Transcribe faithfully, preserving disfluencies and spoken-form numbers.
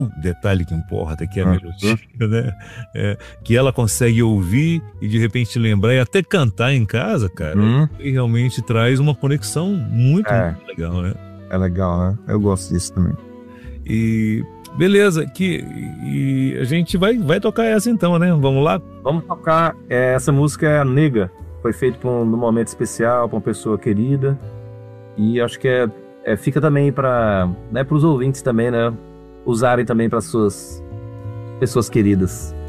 o detalhe que importa, que é a Uhum. melodia, né? É, que ela consegue ouvir e de repente lembrar e até cantar em casa, cara, Uhum. e realmente traz uma conexão muito, É. muito legal, né? É legal, né? Eu gosto disso também. E beleza, que, e a gente vai, vai tocar essa então, né? Vamos lá? Vamos tocar. É, essa música é a Nega. Foi feita pra um, num momento especial, para uma pessoa querida. E acho que é, é fica também para, né, os ouvintes também, né? Usarem também para suas pessoas queridas.